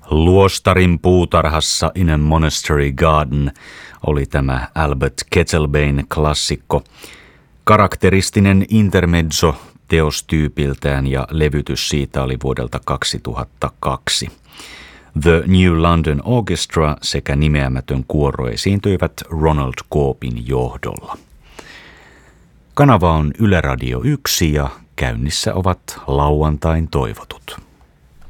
Luostarin puutarhassa In a Monastery Garden oli tämä Albert Kettelbane-klassikko. Karakteristinen intermezzo teostyypiltään ja levytys siitä oli vuodelta 2002. The New London Orchestra sekä nimeämätön kuoro esiintyivät Ronald Coopin johdolla. Kanava on Yle Radio 1 ja käynnissä ovat lauantain toivotut.